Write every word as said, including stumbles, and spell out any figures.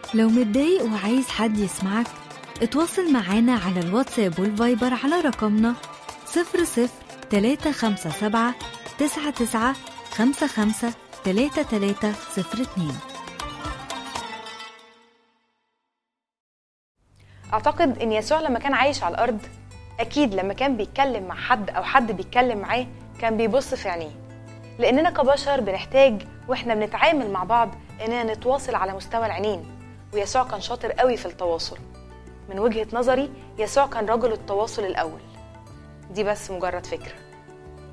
لو متضايق وعايز حد يسمعك، اتواصل معانا على الواتساب والفايبر على رقمنا صفر صفر تلاتة خمسة سبعة تسعة تسعة خمسة خمسة تلاتة تلاتة صفر اتنين. أعتقد إن يسوع لما كان عايش على الأرض أكيد لما كان بيتكلم مع حد أو حد بيتكلم معاه كان بيبص في عينيه، لأننا كبشر بنحتاج وإحنا بنتعامل مع بعض إننا نتواصل على مستوى العينين، ويسوع كان شاطر قوي في التواصل. من وجهة نظري يسوع كان رجل التواصل الأول. دي بس مجرد فكرة.